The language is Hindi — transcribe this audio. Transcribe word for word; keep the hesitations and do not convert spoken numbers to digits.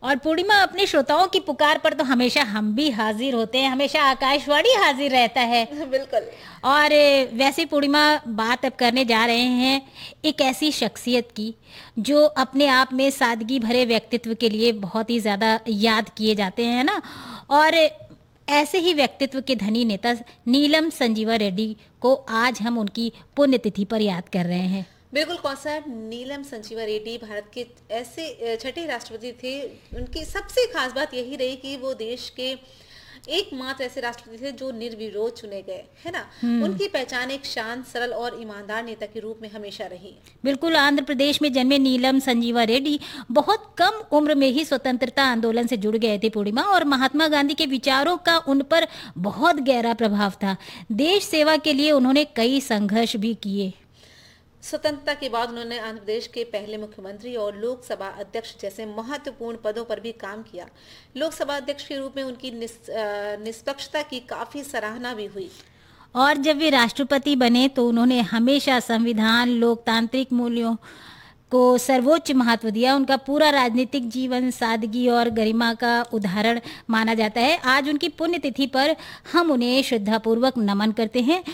और पूर्णिमा, अपने श्रोताओं की पुकार पर तो हमेशा हम भी हाजिर होते हैं, हमेशा आकाशवाणी हाजिर रहता है। बिल्कुल। और वैसे पूर्णिमा, बात अब करने जा रहे हैं एक ऐसी शख्सियत की जो अपने आप में सादगी भरे व्यक्तित्व के लिए बहुत ही ज़्यादा याद किए जाते हैं ना। और ऐसे ही व्यक्तित्व के धनी नेता नीलम संजीवा रेड्डी को आज हम उनकी पुण्यतिथि पर याद कर रहे हैं। बिल्कुल, कौन सा नीलम संजीवा रेड्डी भारत के ऐसे छठे राष्ट्रपति थे। उनकी सबसे खास बात यही रही कि वो देश के एकमात्र ऐसे राष्ट्रपति थे जो निर्विरोध चुने गए, है ना। उनकी पहचान एक शांत, सरल और ईमानदार नेता के रूप में हमेशा रही। बिल्कुल, आंध्र प्रदेश में जन्मे नीलम संजीवा रेड्डी बहुत कम उम्र में ही स्वतंत्रता आंदोलन से जुड़ गए थे पूर्णिमा, और महात्मा गांधी के विचारों का उन पर बहुत गहरा प्रभाव था। देश सेवा के लिए उन्होंने कई संघर्ष भी किए। स्वतंत्रता के बाद उन्होंने आंध्र प्रदेश के पहले मुख्यमंत्री और लोकसभा अध्यक्ष जैसे महत्वपूर्ण पदों पर भी काम किया। लोकसभा अध्यक्ष के रूप में उनकी निष्पक्षता की काफी सराहना भी हुई। और जब वे राष्ट्रपति बने तो उन्होंने हमेशा संविधान, लोकतांत्रिक मूल्यों को सर्वोच्च महत्व दिया। उनका पूरा राजनीतिक जीवन सादगी और गरिमा का उदाहरण माना जाता है। आज उनकी पुण्यतिथि पर हम उन्हें श्रद्धापूर्वक नमन करते हैं।